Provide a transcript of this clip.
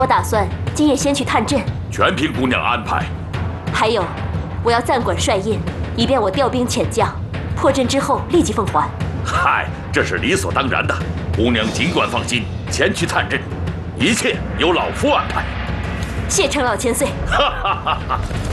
我打算今夜先去探阵， 全凭姑娘安排。 还有，我要暂管帅印，以便我调兵遣将，破阵之后立即奉还。 嗨，这是理所当然的。姑娘尽管放心，前去探阵，一切由老夫安排。 谢承老千岁。 哈哈哈哈。